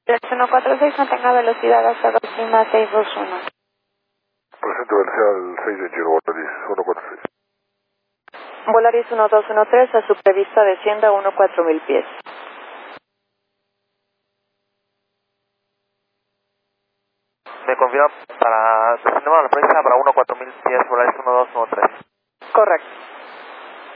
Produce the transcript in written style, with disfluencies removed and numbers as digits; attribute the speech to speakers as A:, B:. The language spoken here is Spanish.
A: 146, mantenga velocidad hasta 2,621.
B: Presente velocidad al 621, Volaris 146.
C: Volaris 1213, a su prevista descienda a 14000 pies.
D: Me confirma para descendemos a la prensa para 14000 pies, Volaris 1213.
C: Correcto.